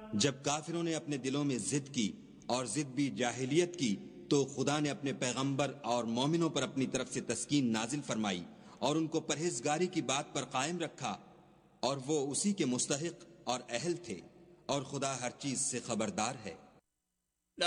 जब काफिरों ने अपने दिलों में जिद की और जिद भी जाहिलियत की, तो खुदा ने अपने पैगंबर और मोमिनों पर अपनी तरफ से तस्कीन नाजिल फरमाई और उनको परहेजगारी की बात पर कायम रखा, और वो उसी के मुस्तहिक और अहल थे, और खुदा हर चीज से खबरदार है।